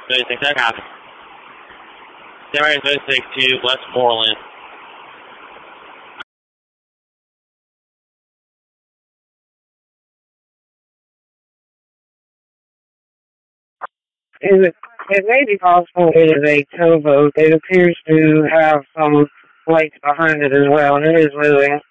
36, I copy. Samurai 36 to Westmoreland. It may be possible it is a towboat. It appears to have some lights behind it as well, and it is moving.